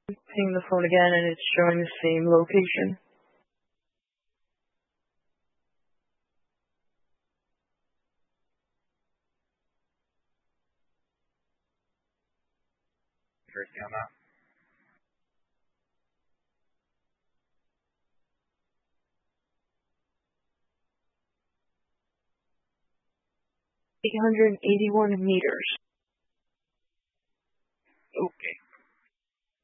Ping the phone again and it's showing the same location. Accuracy on that? .881 meters. Okay.